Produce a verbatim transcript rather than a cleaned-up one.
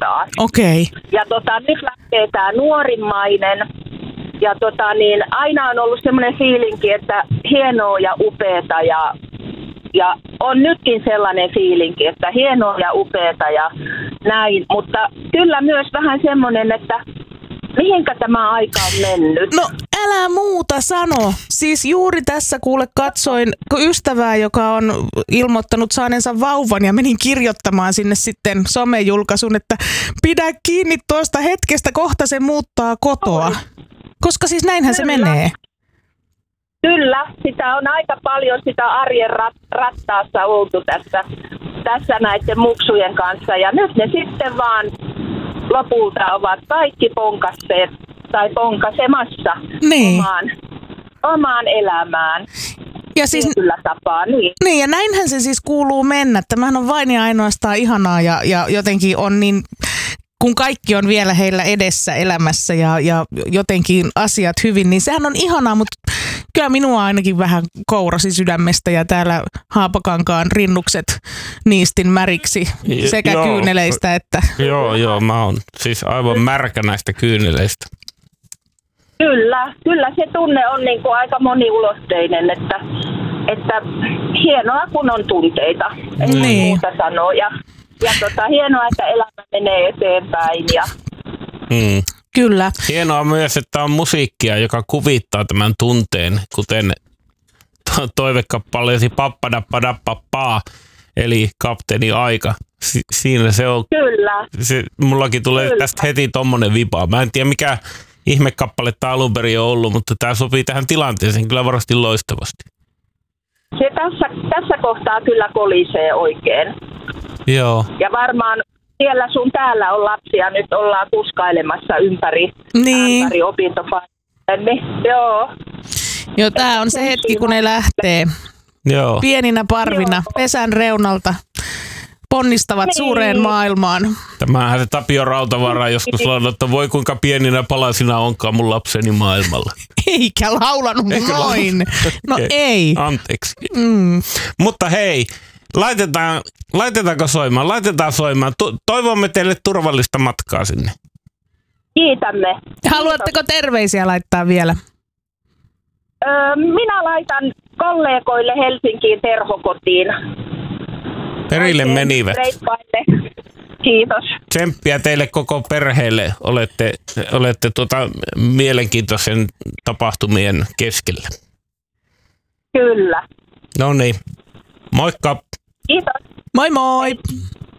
taas. Okei. Okay. Ja tota, nyt lähtee tämä nuorimmainen. Ja tota, niin, aina on ollut semmoinen fiilinki, että hienoa ja upeata ja, ja on nytkin sellainen fiilinki, että hienoa ja upeata ja näin. Mutta kyllä myös vähän semmoinen, että mihinkä tämä aika on mennyt? No älä muuta sano. Siis juuri tässä kuule katsoin ystävää, joka on ilmoittanut saaneensa vauvan ja menin kirjoittamaan sinne sitten somejulkaisun, että pidä kiinni tuosta hetkestä, kohta se muuttaa kotoa. Koska siis näinhän Kyllä. se menee. Kyllä, sitä on aika paljon sitä arjen rat- rattaassa oltu tässä, tässä näiden muksujen kanssa. Ja nyt ne sitten vaan lopulta ovat kaikki ponkasteet tai ponkasemassa niin. omaan, omaan elämään. Ja siis, Kyllä tapaa, niin. niin, ja näinhän se siis kuuluu mennä. Tämähän on vain ja ainoastaan ihanaa ja, ja jotenkin on niin, kun kaikki on vielä heillä edessä elämässä ja, ja jotenkin asiat hyvin, niin sehän on ihanaa, mutta kyllä minua ainakin vähän kourasi sydämestä ja täällä Haapakankaan rinnukset niistin märiksi sekä joo, kyyneleistä että... Joo, joo, mä oon siis aivan märkä näistä kyyneleistä. Kyllä, kyllä se tunne on niin kuin aika moniulotteinen, että, että hienoa kun on tunteita, ei niin. muuta sanoa. Ja, ja tota, hienoa, että elämä menee eteenpäin. Ja... Mm. Kyllä. Hienoa myös, että on musiikkia, joka kuvittaa tämän tunteen, kuten to- toivekappaleesi Pappadappadappappaa, eli Kapteeni Aika. Si- siinä se on. Kyllä. Se, mullakin tulee Kyllä. tästä heti tommonen vipa. Mä en tiedä, mikä ihmekappale tämä alun perin on ollut, mutta tämä sopii tähän tilanteeseen kyllä varmasti loistavasti. Se tässä, tässä kohtaa kyllä kolisee oikein. Joo. Ja varmaan siellä sun täällä on lapsia, nyt ollaan kuskailemassa ympäri, niin. ympäri opintopaikkoja. Joo. Joo, tää on se hetki, kun ne lähtee Joo. pieninä parvina Joo. pesän reunalta. Ponnistavat niin. suureen maailmaan. Tämähän se Tapio Rautavaara joskus niin. laulaa, että voi kuinka pieninä palasina onkaan mun lapseni maailmalla. Eikä laulanut Eikä noin. laulanut. No okay. ei. Anteeksi. Mm. Mutta hei, laitetaan, laitetaanko soimaan? Laitetaan soimaan. To- toivomme teille turvallista matkaa sinne. Kiitämme. Haluatteko terveisiä laittaa vielä? Öö, minä laitan kollegoille Helsinkiin Terhokotiin. Perille Oikein menivät. reippaille. Kiitos. Tsemppiä teille koko perheelle. Olette, olette tuota mielenkiintoisen tapahtumien keskellä. Kyllä. No niin. Moikka. Kiitos. Moi moi!